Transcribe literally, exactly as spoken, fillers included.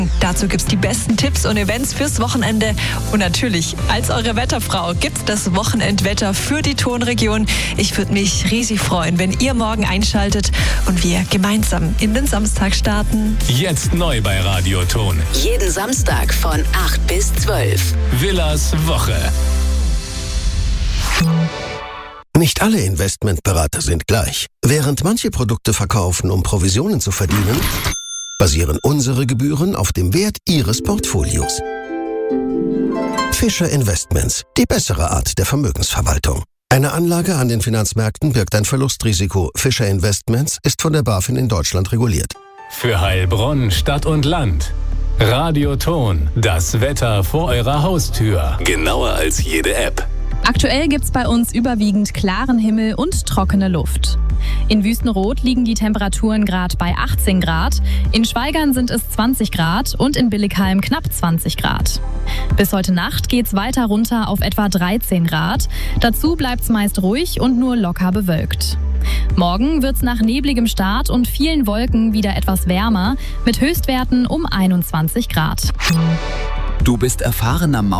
Dazu gibt's die besten Tipps und Events fürs Wochenende. Und natürlich, als eure Wetterfrau gibt's das Wochenendwetter für die Tonregion. Ich würde mich riesig freuen, wenn ihr morgen einschaltet und wir gemeinsam in den Samstag starten. Jetzt neu bei Radio Ton. Jeden Samstag von acht bis zwölf. Willas Woche. Nicht alle Investmentberater sind gleich. Während manche Produkte verkaufen, um Provisionen zu verdienen, basieren unsere Gebühren auf dem Wert Ihres Portfolios. Fischer Investments, die bessere Art der Vermögensverwaltung. Eine Anlage an den Finanzmärkten birgt ein Verlustrisiko. Fischer Investments ist von der BaFin in Deutschland reguliert. Für Heilbronn, Stadt und Land. Radio Ton, das Wetter vor eurer Haustür. Genauer als jede App. Aktuell gibt's bei uns überwiegend klaren Himmel und trockene Luft. In Wüstenrot liegen die Temperaturen gerade bei achtzehn Grad, in Schweigern sind es zwanzig Grad und in Billigheim knapp zwanzig Grad. Bis heute Nacht geht's weiter runter auf etwa dreizehn Grad. Dazu bleibt's meist ruhig und nur locker bewölkt. Morgen wird's nach nebligem Start und vielen Wolken wieder etwas wärmer, mit Höchstwerten um einundzwanzig Grad. Du bist erfahrener